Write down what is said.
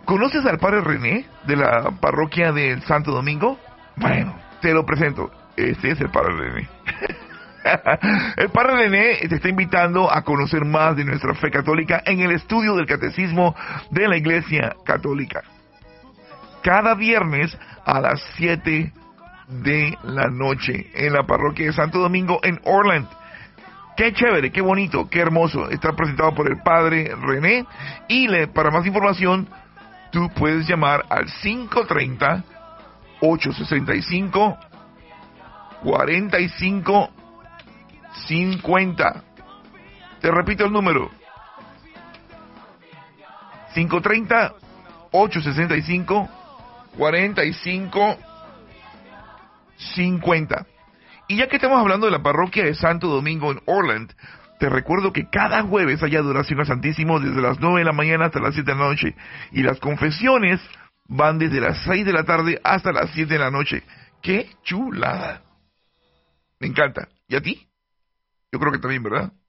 ¿Conoces al padre René de la parroquia del Santo Domingo? Bueno, te lo presento. Este es el padre René. El padre René te está invitando a conocer más de nuestra fe católica en el estudio del catecismo de la Iglesia Católica. Cada viernes a las 7 de la noche en la parroquia de Santo Domingo en Orland. Qué chévere, qué bonito, qué hermoso. Está presentado por el padre René. Y para más información, tú puedes llamar al 530-865-4550. Te repito el número. 530-865-4550. Y ya que estamos hablando de la parroquia de Santo Domingo en Orland, te recuerdo que cada jueves hay adoración al Santísimo desde las 9 de la mañana hasta las 7 de la noche. Y las confesiones van desde las 6 de la tarde hasta las 7 de la noche. ¡Qué chulada! Me encanta. ¿Y a ti? Yo creo que también, ¿verdad?